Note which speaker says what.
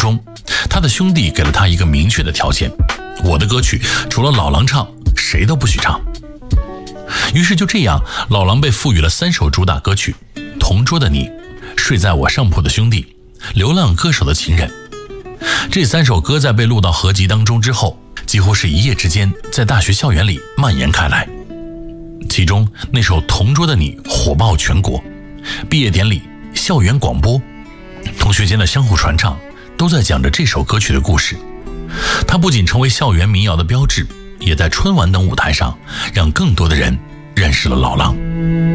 Speaker 1: 中，他的兄弟给了他一个明确的条件：我的歌曲除了老狼唱，谁都不许唱。于是就这样，老狼被赋予了3首主打歌曲：同桌的你、睡在我上铺的兄弟、流浪歌手的情人。这3首歌在被录到合集当中之后，几乎是一夜之间在大学校园里蔓延开来。其中那首《同桌的你》火爆全国，毕业典礼、校园广播、同学间的相互传唱，都在讲着这首歌曲的故事。它不仅成为校园民谣的标志，也在春晚等舞台上让更多的人认识了老狼。